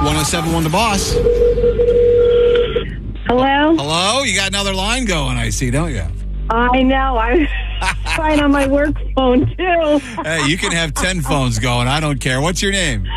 1071 The Boss. Hello? Hello? You got another line going, I see, don't you? I know. I'm trying on my work phone, too. Hey, you can have 10 phones going. I don't care. What's your name?